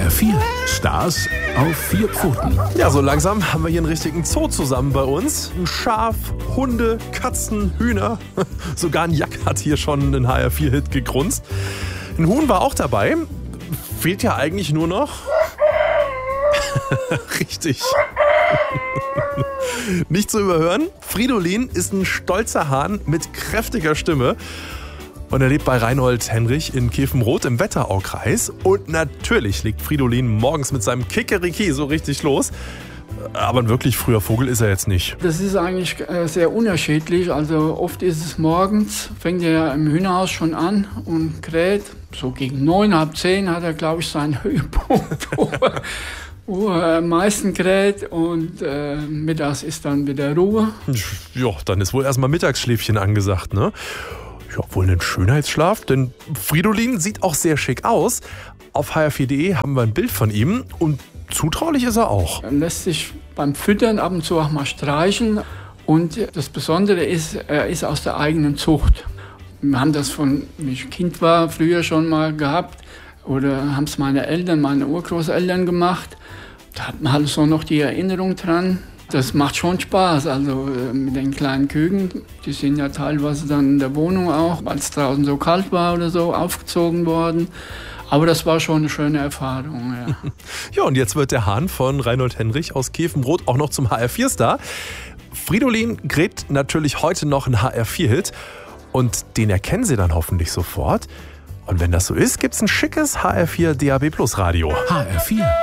HR4, Stars auf 4 Pfoten. Ja, so langsam haben wir hier einen richtigen Zoo zusammen bei uns. Ein Schaf, Hunde, Katzen, Hühner. Sogar ein Jack hat hier schon einen HR4-Hit gegrunzt. Ein Huhn war auch dabei. Fehlt ja eigentlich nur noch... Richtig. Nicht zu überhören, Fridolin ist ein stolzer Hahn mit kräftiger Stimme. Und er lebt bei Reinhold Henrich in Kefenroth im Wetteraukreis. Und natürlich legt Fridolin morgens mit seinem Kikeriki so richtig los. Aber ein wirklich früher Vogel ist er jetzt nicht. Das ist eigentlich sehr unterschiedlich. Also oft ist es morgens, fängt er im Hühnerhaus schon an und kräht. So gegen 9, halb 10 hat er, glaube ich, seinen Höhepunkt, wo er am meisten kräht. Und mittags ist dann wieder Ruhe. Ja, dann ist wohl erstmal Mittagsschläfchen angesagt, ne? Ja, wohl ein Schönheitsschlaf, denn Fridolin sieht auch sehr schick aus. Auf hr4.de haben wir ein Bild von ihm und zutraulich ist er auch. Er lässt sich beim Füttern ab und zu auch mal streicheln. Und das Besondere ist, er ist aus der eigenen Zucht. Wir haben das von, wie ich Kind war, früher schon mal gehabt. Oder haben es meine Eltern, meine Urgroßeltern gemacht. Da hat man halt so noch die Erinnerung dran. Das macht schon Spaß, also mit den kleinen Küken, die sind ja teilweise dann in der Wohnung auch, weil es draußen so kalt war oder so, aufgezogen worden. Aber das war schon eine schöne Erfahrung, ja. Ja, und jetzt wird der Hahn von Reinhold Henrich aus Kefenroth auch noch zum HR4-Star. Fridolin gräbt natürlich heute noch einen HR4-Hit und den erkennen Sie dann hoffentlich sofort. Und wenn das so ist, gibt's ein schickes HR4 DAB+ Radio. HR4.